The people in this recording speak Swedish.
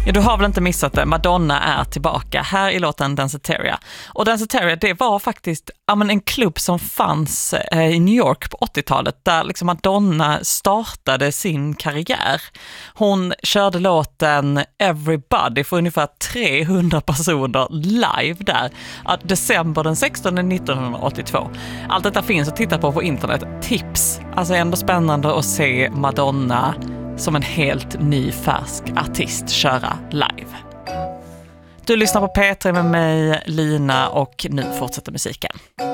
Ja, du har väl inte missat det. Madonna är tillbaka här i låten Danceteria. Och Danceteria, det var faktiskt en klubb som fanns i New York på 80-talet där liksom Madonna startade sin karriär. Hon körde låten Everybody för ungefär 300 personer live där. December den 16 1982. Allt detta finns att titta på internet. Tips. Alltså ändå spännande att se Madonna som en helt ny färsk artist köra live. Du lyssnar på P3 med mig, Lina, och nu fortsätter musiken.